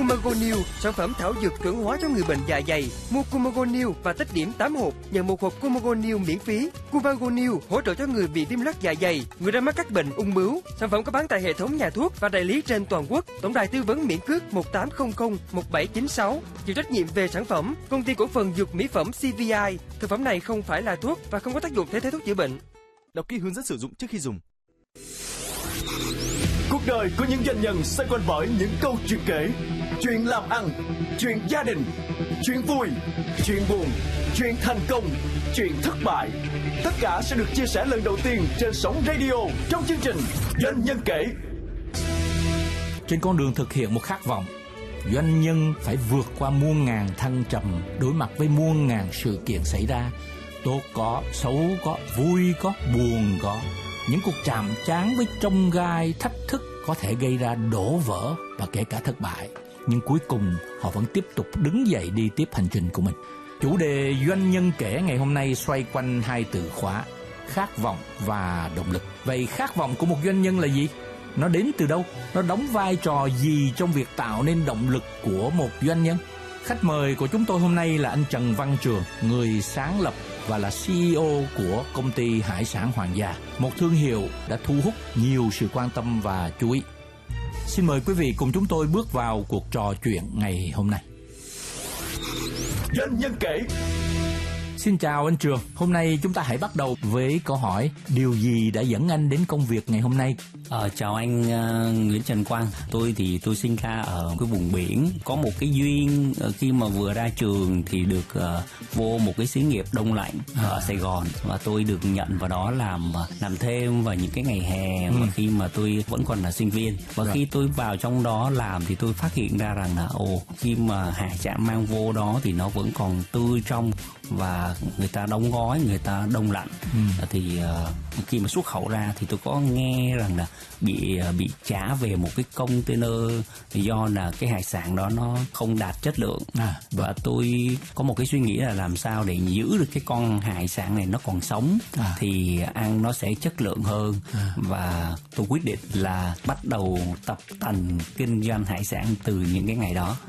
Cumago New, sản phẩm thảo dược chuẩn hóa cho người bệnh dạ dày. Mua Cumago New và tích điểm 8 hộp, nhận một hộp Cumago New miễn phí. Cumago New hỗ trợ cho người bị viêm lết dạ dày, người đang mắc các bệnh ung bướu. Sản phẩm có bán tại hệ thống nhà thuốc và đại lý trên toàn quốc. Tổng đài tư vấn miễn cước 1800 1796. Chịu trách nhiệm về sản phẩm, công ty cổ phần dược mỹ phẩm CVI. Thực phẩm này không phải là thuốc và không có tác dụng thay thế thuốc chữa bệnh. Đọc kỹ hướng dẫn sử dụng trước khi dùng. Cuộc đời của những doanh nhân xoay quanh bởi những câu chuyện kể, chuyện làm ăn, chuyện gia đình, chuyện vui, chuyện buồn, chuyện thành công, chuyện thất bại. Tất cả sẽ được chia sẻ lần đầu tiên trên sóng radio trong chương trình Doanh nhân kể. Trên con đường thực hiện một khát vọng, doanh nhân phải vượt qua muôn ngàn thăng trầm, đối mặt với muôn ngàn sự kiện xảy ra. Tốt có, xấu có, vui có, buồn có. Những cuộc chạm trán với chông gai thách thức có thể gây ra đổ vỡ và kể cả thất bại. Nhưng cuối cùng họ vẫn tiếp tục đứng dậy đi tiếp hành trình của mình. Chủ đề Doanh nhân kể ngày hôm nay xoay quanh hai từ khóa: khát vọng và động lực. Vậy khát vọng của một doanh nhân là gì? Nó đến từ đâu? Nó đóng vai trò gì trong việc tạo nên động lực của một doanh nhân? Khách mời của chúng tôi hôm nay là anh Trần Văn Trường, người sáng lập và là CEO của công ty hải sản Hoàng Gia, một thương hiệu đã thu hút nhiều sự quan tâm và chú ý. Xin mời quý vị cùng chúng tôi bước vào cuộc trò chuyện ngày hôm nay. Doanh nhân kể. Xin chào anh Trường, hôm nay chúng ta hãy bắt đầu với câu hỏi: điều gì đã dẫn anh đến công việc ngày hôm nay? Chào anh Nguyễn Trần Quang. Tôi sinh ra ở cái vùng biển, có một cái duyên khi mà vừa ra trường thì được vô một cái xí nghiệp đông lạnh ở Sài Gòn, và tôi được nhận vào đó làm thêm vào những cái ngày hè mà khi mà tôi vẫn còn là sinh viên. Và khi tôi vào trong đó làm thì tôi phát hiện ra rằng là khi mà hải sản mang vô đó thì nó vẫn còn tươi trong và người ta đóng gói, người ta đông lạnh. Thì khi mà xuất khẩu ra thì tôi có nghe rằng là bị trả về một cái container do là cái hải sản đó nó không đạt chất lượng. Và tôi có một cái suy nghĩ là làm sao để giữ được cái con hải sản này nó còn sống thì ăn nó sẽ chất lượng hơn. Và tôi quyết định là bắt đầu tập tành kinh doanh hải sản từ những cái ngày đó.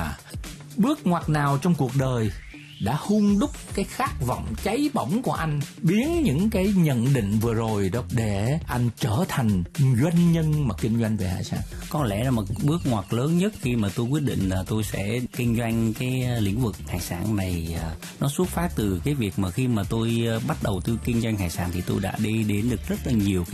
Bước ngoặt nào trong cuộc đời đã hun đúc cái khát vọng cháy bỏng của anh, biến những cái nhận định vừa rồi đó để anh trở thành doanh nhân mà kinh doanh về hải sản? Có lẽ là một bước ngoặt lớn nhất khi mà tôi quyết định là tôi sẽ kinh doanh cái lĩnh vực hải sản này, nó xuất phát từ cái việc mà khi mà tôi bắt đầu tôi kinh doanh hải sản thì tôi đã đi đến được rất là nhiều